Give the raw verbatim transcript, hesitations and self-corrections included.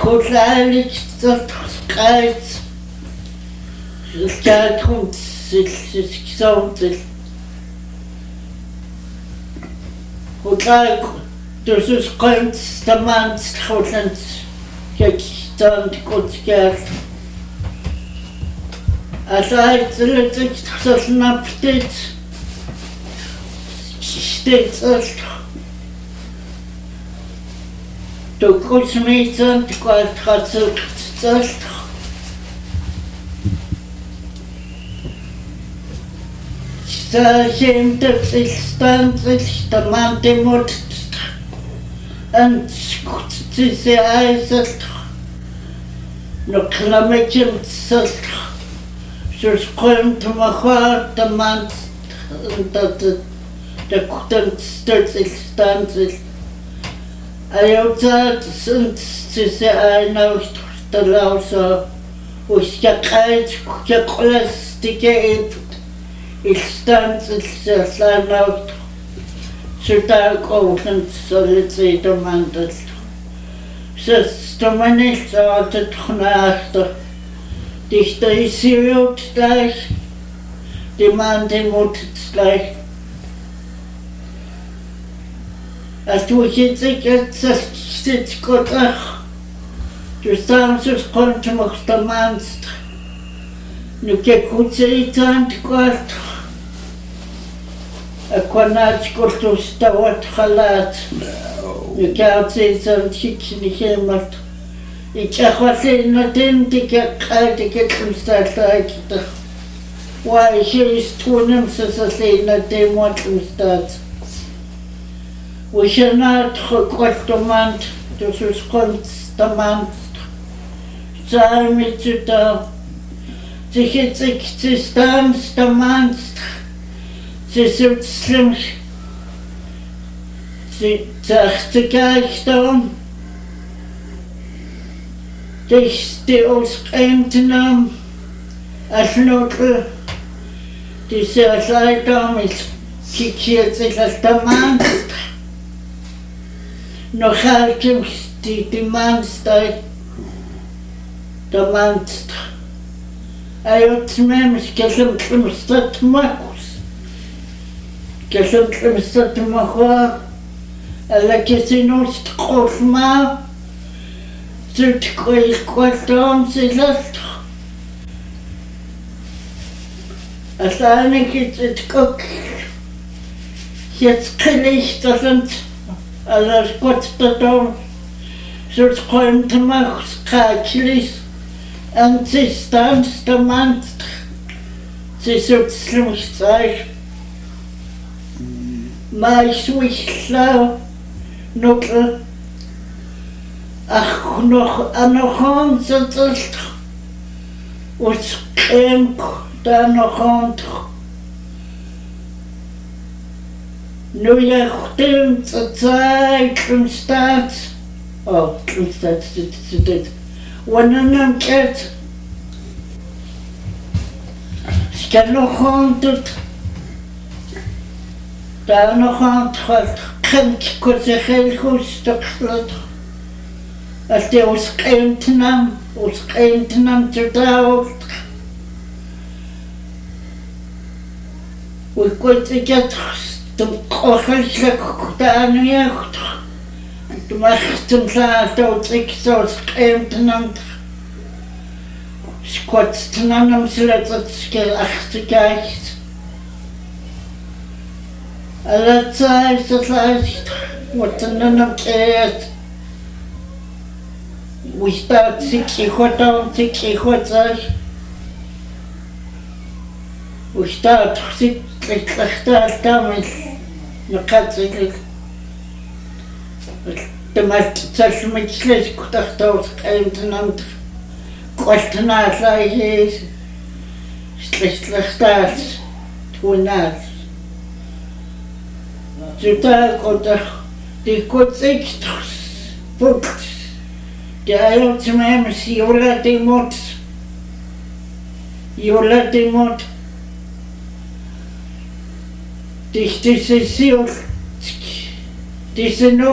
Kutlaaliktorqaat ilkaatrum sissiksautil Kutlaak tusus qant stamant khutlant kektan kutkaal Asaitsilik tsalnaptit stetsal Tukusmitsan tqaltqatsilqtsal Sahimtatsilstansil tamantimut Antskuttsisaisal Nuqlamachimtsal Susqoimtumahuar tamant dat Takutanstsilstansil Ayutat sunt sise ainaust talausa uskaqait kaqlas tikeet ilstansil sallanaut sutaqousant solitsitamantal sestamanil saatatkhnaasta dichtaisiut gleich demandimut gleich As du jetzt jetzt sitzt Gott ach, du sagst es konnte mach der Manst, nu ke kutsitant Gott, a konat Gott stawat khalat, nu ke kutsitant hikni hemat, ich achwasin natin dik kalte ketumstat Why he is tunem sasalina demotumstat. We shall not requestement to suscontstamant. Zalmit zu da. Sich jetzt existenz stamant. Sie sind schlimm. Sie sagt sie gleich da. Dich die ausgeämten als Notl. Die sehr Seite mit kikiert sich als Stamant. Noch haltem die Demandstei Demandst Ayotmem Kesumstat Markus Kesumstat Mahua Alla Kesinos Kofma Zut Koil Quaton Silat Asane Kitzit Kok Jetzt kann ich das und Alles Gott da so kommt machs kachlis und sie stand der Mann sie so schlimmst sei mal so ich schlau noch ach noch noch uns das und kein da noch und Nu ja stimmt zur Zeit zum Staat. Oh, zum Staat zu dit. Wanneer het Ik heb nog honderd. Daar nog honderd. Kind kon zich heel goed stukslot. Als die ons kind nam, ons kind nam te dood. We konden het Toen kochelijk gedaan werd. Toen was het zo dat ik zo schreeuwde. Schotste aan hem zodat het gelacht Alle tijd dat lijst wordt er een keer. We staat zich goed aan, zich goed zeg. We staat zich slecht aan. Накатывает. Томат царшмычлес кутахтаус каимтанамт. Костнааслайс. Слеслахтаас тунаас. Зутаа котах дикоциктрс. Пукс. Дайотсмэмс юла димот. Юла димот. Dich, diese Sieg, diese